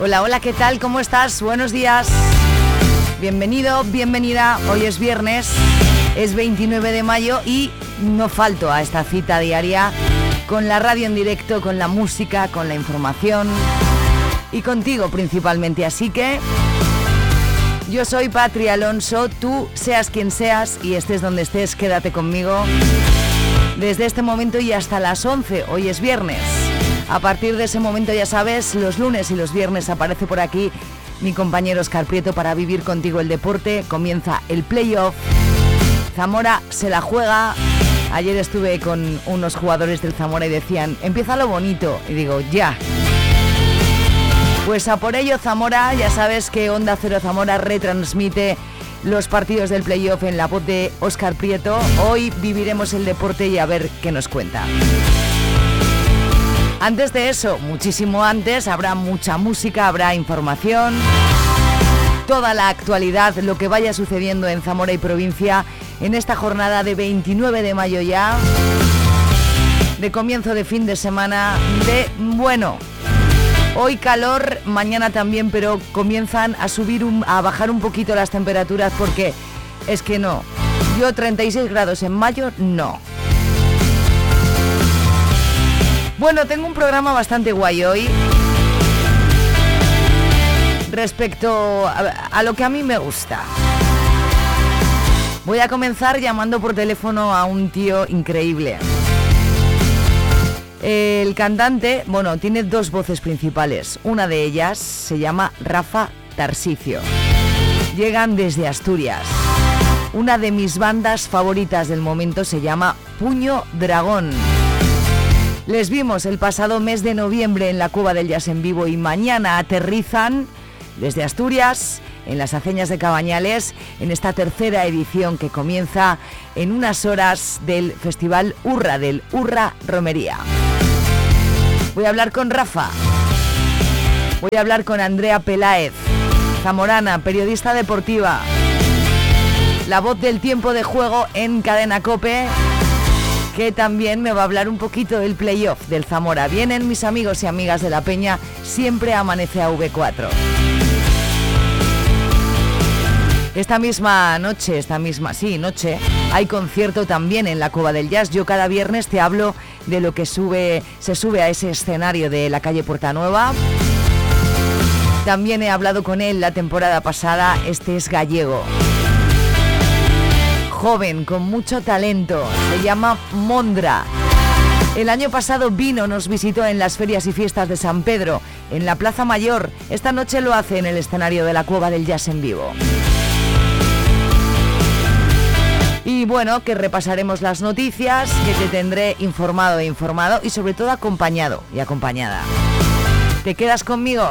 Hola, hola, ¿qué tal? ¿Cómo estás? Buenos días. Bienvenido, bienvenida. Hoy es viernes, es 29 de mayo y no falto a esta cita diaria con la radio en directo, con la música, con la información y contigo principalmente. Así que yo soy Patri Alonso, tú seas quien seas y estés donde estés, quédate conmigo desde este momento y hasta las 11. Hoy es viernes. A partir de ese momento, ya sabes, los lunes y los viernes aparece por aquí mi compañero Óscar Prieto para vivir contigo el deporte. Comienza el playoff. Zamora se la juega. Ayer estuve con unos jugadores del Zamora y decían, empieza lo bonito. Y digo, ya. Pues a por ello, Zamora, ya sabes que Onda Cero Zamora retransmite los partidos del playoff en la voz de Óscar Prieto. Hoy viviremos el deporte y a ver qué nos cuenta. Antes de eso, muchísimo antes, habrá mucha música, habrá información, toda la actualidad, lo que vaya sucediendo en Zamora y provincia en esta jornada de 29 de mayo ya, de comienzo de fin de semana, hoy calor, mañana también, pero comienzan a bajar un poquito las temperaturas porque es que no, yo 36 grados en mayo, no. Bueno, tengo un programa bastante guay hoy respecto a lo que a mí me gusta. Voy a comenzar llamando por teléfono a un tío increíble. El cantante, tiene dos voces principales. Una de ellas se llama Rafa Tarsicio. Llegan desde Asturias. Una de mis bandas favoritas del momento se llama Puño Dragón. Les vimos el pasado mes de noviembre en la Cueva del Jazz en Vivo y mañana aterrizan desde Asturias, en las Aceñas de Cabañales, en esta tercera edición que comienza en unas horas del Festival Urra, del Urra Romería. Voy a hablar con Rafa, voy a hablar con Andrea Peláez, zamorana, periodista deportiva, la voz del tiempo de juego en Cadena COPE, que también me va a hablar un poquito del playoff del Zamora. Vienen mis amigos y amigas de la Peña, siempre amanece a V4. Esta misma noche, hay concierto también en la Cueva del Jazz. Yo cada viernes te hablo de lo que se sube a ese escenario de la calle Portanueva. También he hablado con él la temporada pasada, este es gallego. Joven, con mucho talento, se llama Mondra. El año pasado nos visitó en las ferias y fiestas de San Pedro, en la Plaza Mayor. Esta noche lo hace en el escenario de la Cueva del Jazz en Vivo. Y que repasaremos las noticias, que te tendré informado y sobre todo acompañado y acompañada. ¿Te quedas conmigo?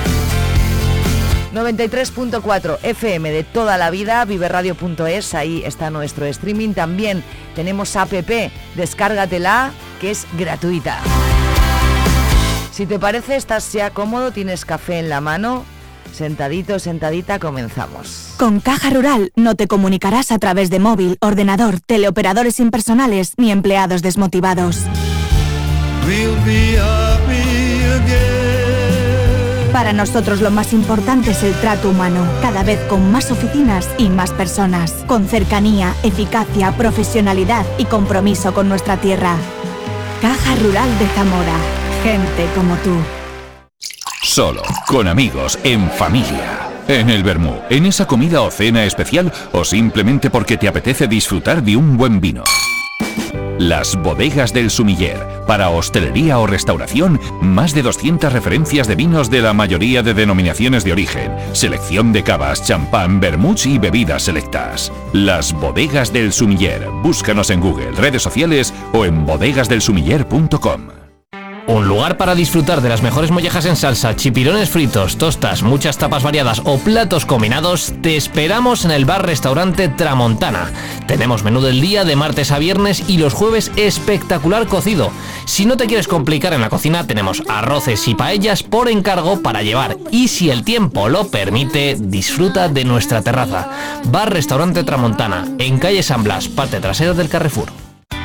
93.4 FM de toda la vida, viveradio.es, ahí está nuestro streaming. También tenemos app, descárgatela, que es gratuita. Si te parece, estás ya cómodo, tienes café en la mano, sentadito, sentadita, comenzamos. Con Caja Rural no te comunicarás a través de móvil, ordenador, teleoperadores impersonales ni empleados desmotivados. We'll be happy again. Para nosotros lo más importante es el trato humano, cada vez con más oficinas y más personas, con cercanía, eficacia, profesionalidad y compromiso con nuestra tierra. Caja Rural de Zamora, gente como tú. Solo, con amigos, en familia. En el Vermú, en esa comida o cena especial o simplemente porque te apetece disfrutar de un buen vino. Las Bodegas del Sumiller. Para hostelería o restauración, más de 200 referencias de vinos de la mayoría de denominaciones de origen. Selección de cavas, champán, vermuts y bebidas selectas. Las Bodegas del Sumiller. Búscanos en Google, redes sociales o en bodegasdelsumiller.com. Un lugar para disfrutar de las mejores mollejas en salsa, chipirones fritos, tostas, muchas tapas variadas o platos combinados. Te esperamos en el bar-restaurante Tramontana. Tenemos menú del día de martes a viernes y los jueves espectacular cocido. Si no te quieres complicar en la cocina, tenemos arroces y paellas por encargo para llevar. Y si el tiempo lo permite, disfruta de nuestra terraza. Bar-restaurante Tramontana, en calle San Blas, parte trasera del Carrefour.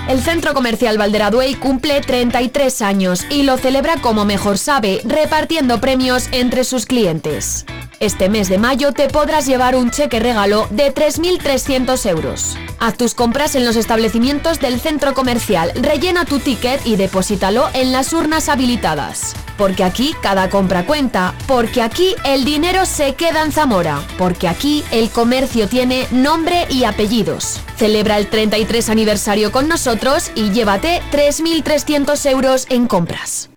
El Centro Comercial Valderaduey cumple 33 años y lo celebra como mejor sabe, repartiendo premios entre sus clientes. Este mes de mayo te podrás llevar un cheque regalo de 3.300 euros. Haz tus compras en los establecimientos del centro comercial, rellena tu ticket y deposítalo en las urnas habilitadas. Porque aquí cada compra cuenta, porque aquí el dinero se queda en Zamora, porque aquí el comercio tiene nombre y apellidos. Celebra el 33 aniversario con nosotros y llévate 3.300 euros en compras.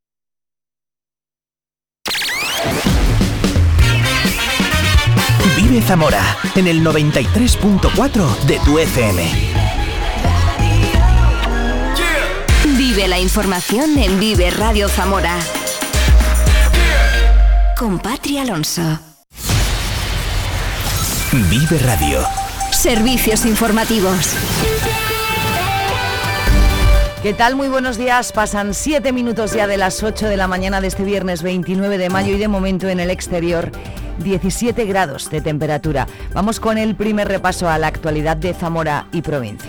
Vive Zamora en el 93.4 de tu FM. Vive la información en Vive Radio Zamora. Con Patri Alonso. Vive Radio. Servicios informativos. ¿Qué tal? Muy buenos días. Pasan 7 minutos ya de las 8 de la mañana de este viernes 29 de mayo y de momento en el exterior 17 grados de temperatura. Vamos con el primer repaso a la actualidad de Zamora y provincia.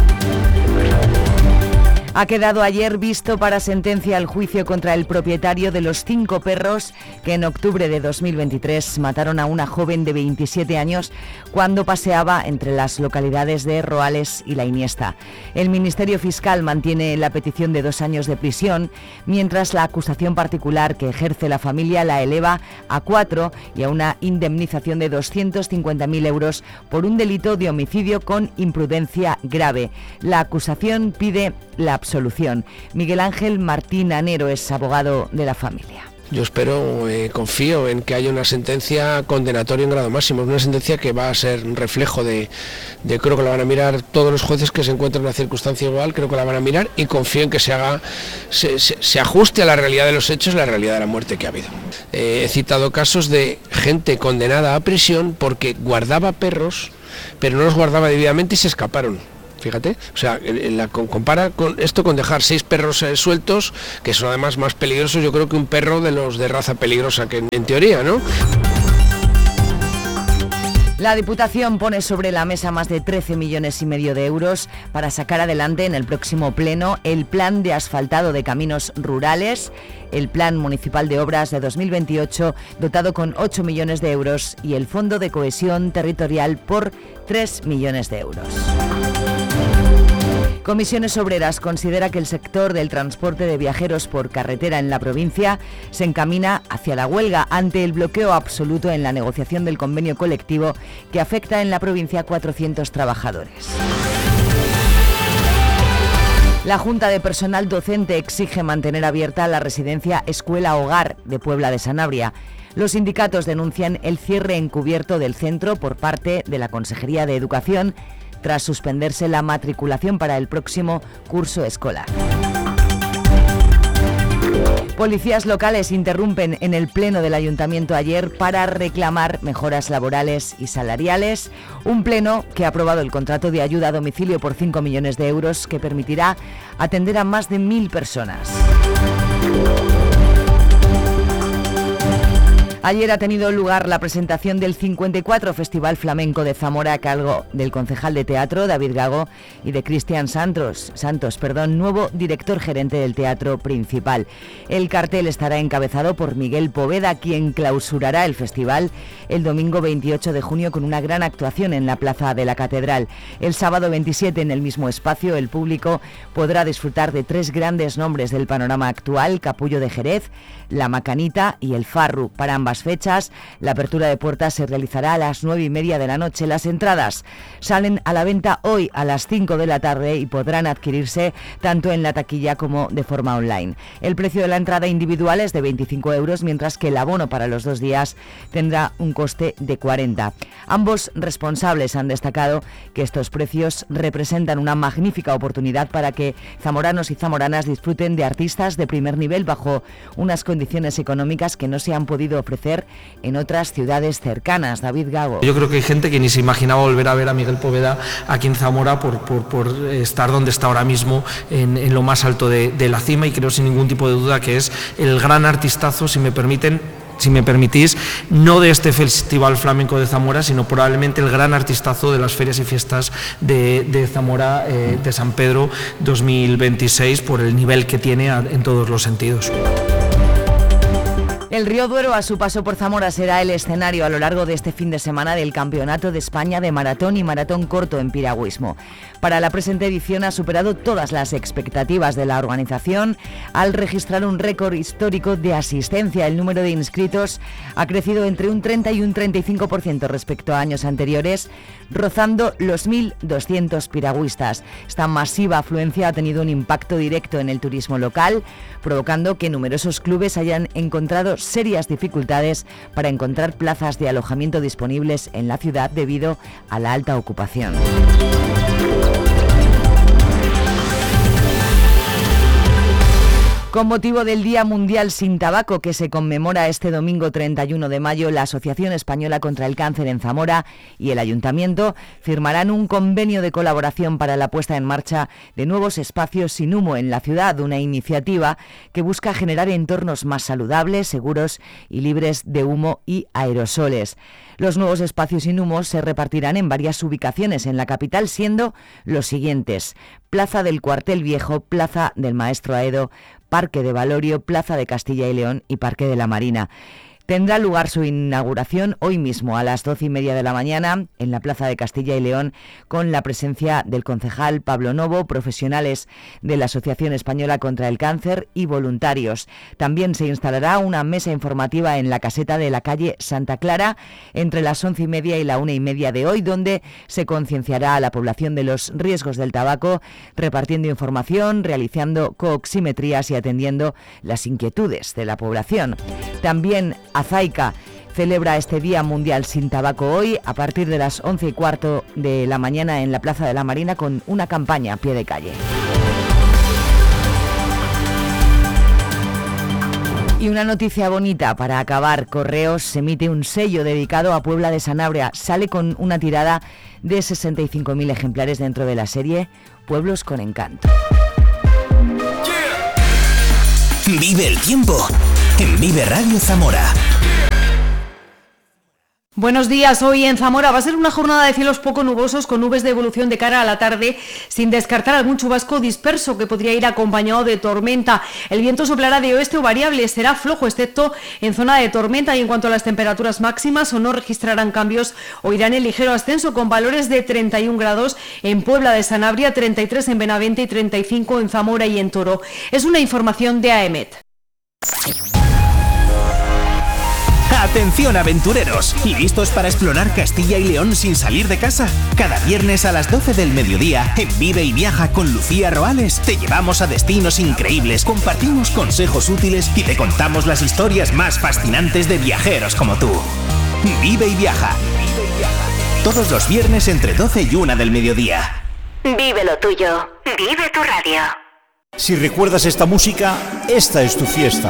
Ha quedado ayer visto para sentencia el juicio contra el propietario de los 5 perros que en octubre de 2023 mataron a una joven de 27 años cuando paseaba entre las localidades de Roales y La Iniesta. El Ministerio Fiscal mantiene la petición de 2 años de prisión, mientras la acusación particular que ejerce la familia la eleva a 4 y a una indemnización de 250.000 euros por un delito de homicidio con imprudencia grave. La acusación pide la absolución. Miguel Ángel Martín Anero es abogado de la familia. Yo espero, confío en que haya una sentencia condenatoria en grado máximo, una sentencia que va a ser un reflejo de creo que la van a mirar todos los jueces que se encuentran en una circunstancia igual, creo que la van a mirar y confío en que se ajuste a la realidad de los hechos, la realidad de la muerte que ha habido. He citado casos de gente condenada a prisión porque guardaba perros, pero no los guardaba debidamente y se escaparon. Fíjate, o sea, compara con esto con dejar 6 perros sueltos, que son además más peligrosos, yo creo que un perro de los de raza peligrosa, que en teoría, ¿no? La Diputación pone sobre la mesa más de 13,5 millones de euros para sacar adelante en el próximo pleno el plan de asfaltado de caminos rurales, el plan municipal de obras de 2028 dotado con 8 millones de euros y el fondo de cohesión territorial por 3 millones de euros. Comisiones Obreras considera que el sector del transporte de viajeros por carretera en la provincia se encamina hacia la huelga ante el bloqueo absoluto en la negociación del convenio colectivo que afecta en la provincia a 400 trabajadores. La Junta de Personal Docente exige mantener abierta la residencia Escuela Hogar de Puebla de Sanabria. Los sindicatos denuncian el cierre encubierto del centro por parte de la Consejería de Educación tras suspenderse la matriculación para el próximo curso escolar. Policías locales interrumpen en el pleno del Ayuntamiento ayer para reclamar mejoras laborales y salariales. Un pleno que ha aprobado el contrato de ayuda a domicilio por 5 millones de euros que permitirá atender a más de 1.000 personas. Ayer ha tenido lugar la presentación del 54 Festival Flamenco de Zamora a cargo del concejal de teatro David Gago y de Cristian Santos, nuevo director gerente del Teatro Principal. El cartel estará encabezado por Miguel Poveda, quien clausurará el festival el domingo 28 de junio con una gran actuación en la Plaza de la Catedral. El sábado 27 en el mismo espacio el público podrá disfrutar de 3 grandes nombres del panorama actual, Capullo de Jerez, La Macanita y El Farru. Para ambas fechas, la apertura de puertas se realizará a las 9:30 de la noche. Las entradas salen a la venta hoy a las 5 de la tarde y podrán adquirirse tanto en la taquilla como de forma online. El precio de la entrada individual es de 25 euros, mientras que el abono para los 2 días tendrá un coste de 40. Ambos responsables han destacado que estos precios representan una magnífica oportunidad para que zamoranos y zamoranas disfruten de artistas de primer nivel bajo unas condiciones económicas que no se han podido ofrecer en otras ciudades cercanas. David Gago. Yo creo que hay gente que ni se imaginaba volver a ver a Miguel Poveda aquí en Zamora por estar donde está ahora mismo, en lo más alto de la cima, y creo sin ningún tipo de duda que es el gran artistazo, si me permiten, si me permitís, no de este Festival Flamenco de Zamora, sino probablemente el gran artistazo de las ferias y fiestas de Zamora, de San Pedro 2026, por el nivel que tiene en todos los sentidos. El Río Duero, a su paso por Zamora, será el escenario a lo largo de este fin de semana del Campeonato de España de maratón y maratón corto en piragüismo. Para la presente edición ha superado todas las expectativas de la organización al registrar un récord histórico de asistencia. El número de inscritos ha crecido entre un 30 y un 35% respecto a años anteriores, rozando los 1.200 piragüistas. Esta masiva afluencia ha tenido un impacto directo en el turismo local, provocando que numerosos clubes hayan encontrado serias dificultades para encontrar plazas de alojamiento disponibles en la ciudad debido a la alta ocupación. Con motivo del Día Mundial sin Tabaco, que se conmemora este domingo 31 de mayo, la Asociación Española contra el Cáncer en Zamora y el Ayuntamiento firmarán un convenio de colaboración para la puesta en marcha de nuevos espacios sin humo en la ciudad, una iniciativa que busca generar entornos más saludables, seguros y libres de humo y aerosoles. Los nuevos espacios sin humo se repartirán en varias ubicaciones en la capital, siendo los siguientes: Plaza del Cuartel Viejo, Plaza del Maestro Aedo, Parque de Valorio, Plaza de Castilla y León y Parque de la Marina. Tendrá lugar su inauguración hoy mismo a las 12:30 de la mañana en la Plaza de Castilla y León, con la presencia del concejal Pablo Novo, profesionales de la Asociación Española contra el Cáncer y voluntarios. También se instalará una mesa informativa en la caseta de la calle Santa Clara entre las 11:30 y la 1:30 de hoy, donde se concienciará a la población de los riesgos del tabaco, repartiendo información, realizando cooximetrías y atendiendo las inquietudes de la población. También Azaica celebra este Día Mundial sin Tabaco hoy a partir de las 11:15 de la mañana en la Plaza de la Marina, con una campaña a pie de calle. Y una noticia bonita para acabar: Correos emite un sello dedicado a Puebla de Sanabria. Sale con una tirada de 65.000 ejemplares dentro de la serie Pueblos con Encanto. Vive el tiempo en Vive Radio Zamora. Buenos días. Hoy en Zamora va a ser una jornada de cielos poco nubosos con nubes de evolución de cara a la tarde, sin descartar algún chubasco disperso que podría ir acompañado de tormenta. El viento soplará de oeste o variable, será flojo excepto en zona de tormenta, y en cuanto a las temperaturas máximas, o no registrarán cambios o irán en ligero ascenso, con valores de 31 grados en Puebla de Sanabria, 33 en Benavente y 35 en Zamora y en Toro. Es una información de AEMET. Atención, aventureros, ¿listos para explorar Castilla y León sin salir de casa? Cada viernes a las 12 del mediodía en Vive y Viaja con Lucía Roales te llevamos a destinos increíbles, compartimos consejos útiles y te contamos las historias más fascinantes de viajeros como tú. Vive y Viaja. Todos los viernes entre 12 y 1 del mediodía. Vive lo tuyo. Vive tu radio. Si recuerdas esta música, esta es tu fiesta.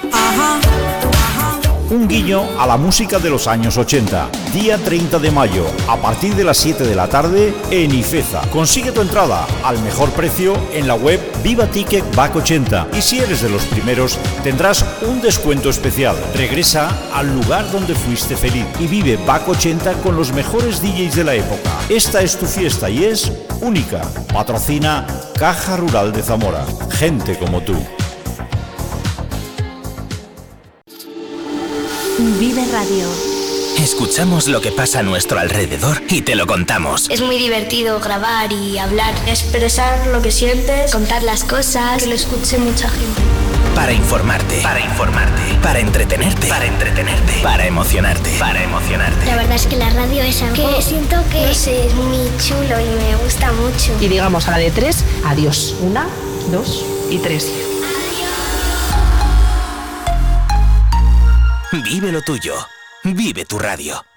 Un guiño a la música de los años 80. Día 30 de mayo, a partir de las 7 de la tarde, en Ifeza. Consigue tu entrada al mejor precio en la web Viva Ticket Back 80. Y si eres de los primeros, tendrás un descuento especial. Regresa al lugar donde fuiste feliz y vive Back 80 con los mejores DJs de la época. Esta es tu fiesta y es única. Patrocina Caja Rural de Zamora. Gente como tú. Vive Radio. Escuchamos lo que pasa a nuestro alrededor y te lo contamos. Es muy divertido grabar y hablar, expresar lo que sientes, contar las cosas, que lo escuche mucha gente. Para informarte, para entretenerte, para emocionarte. La verdad es que la radio es algo que siento que es muy chulo y me gusta mucho. Y digamos a la de 3, adiós. 1, 2 y 3. Vive lo tuyo. Vive tu radio.